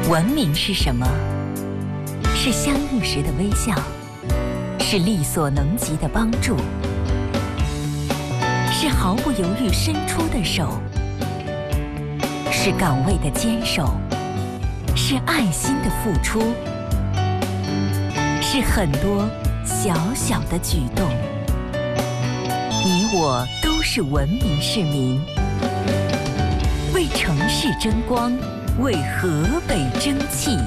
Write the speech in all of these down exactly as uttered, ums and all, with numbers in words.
文明是什么？是相遇时的微笑，是力所能及的帮助，是毫不犹豫伸出的手，是岗位的坚守，是爱心的付出，是很多小小的举动。你我都是文明市民，为城市争光，为河北争气。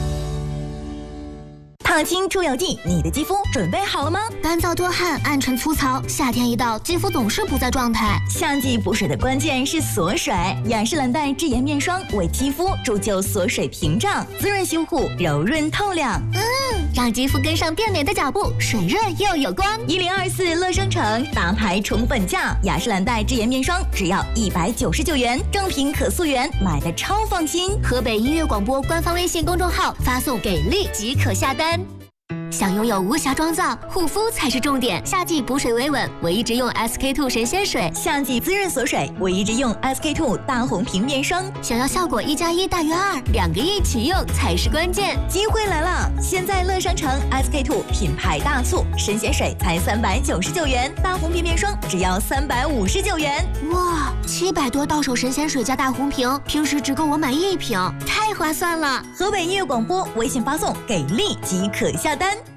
烫青出油剂，你的肌肤准备好了吗？ 干燥多汗、暗沉粗糙，夏天一到，肌肤总是不在状态。 夏季补水的关键是锁水，雅诗兰黛智妍面霜为肌肤铸就锁水屏障，滋润修护，柔润透亮。 嗯，让肌肤跟上变美的脚步，水润又有光。 一零二四乐生城大牌宠本价，雅诗兰黛智妍面霜只要一百九十九元，正品可溯源，买的超放心。 河北音乐广播官方微信公众号发送给力即可下单。想拥有无瑕妆造，护肤才是重点。夏季补水维稳，我一直用 S K two 神仙水； 夏季滋润锁水，我一直用 S K two 大红瓶面霜。 想要效果一加一大于二，两个一起用才是关键。 机会来了！现在乐商城 S K two 品牌大促，神仙水才三百九十九元，大红瓶面霜只要三百五十九元。 哇，七百多到手神仙水加大红瓶，平时只够我买一瓶，太划算了！ 河北音乐广播微信发送给力即可下单。